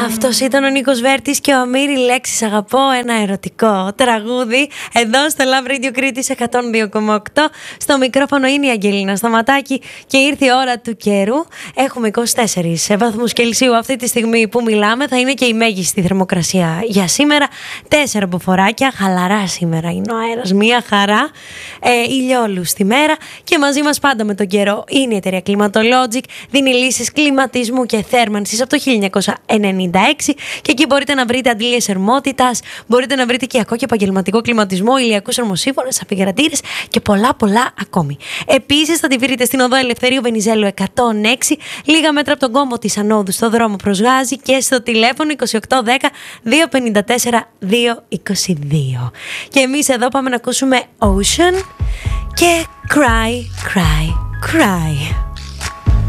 Αυτός ήταν ο Νίκος Βέρτης και ο Αμύρη Λέξης. Αγαπώ ένα ερωτικό τραγούδι εδώ στο Love Radio Κρήτης 102,8. Στο μικρόφωνο είναι η Αγγελίνα Σταματάκη και ήρθε η ώρα του καιρού. Έχουμε 24 βαθμούς Κελσίου αυτή τη στιγμή που μιλάμε. Θα είναι και η μέγιστη θερμοκρασία για σήμερα. 4 μποφοράκια, χαλαρά σήμερα είναι ο αέρας, μία χαρά. Ηλιόλου στη μέρα και μαζί μας πάντα με τον καιρό είναι η εταιρεία Climatologic. Δίνει λύσεις κλιματισμού και θέρμανσης από το 1996 και εκεί μπορείτε να βρείτε αντλίες θερμότητας, μπορείτε να βρείτε οικιακό και επαγγελματικό κλιματισμό, ηλιακούς θερμοσύφωνες, αφιγρατήρες και πολλά ακόμη. Επίσης θα τη βρείτε στην οδό Ελευθερίου Βενιζέλου 106, λίγα μέτρα από τον κόμβο της Ανόδου στο δρόμο προς Γάζη και στο τηλέφωνο 2810 254 222. Και εμείς εδώ πάμε να ακούσουμε Ocean και Cry, Cry, Cry.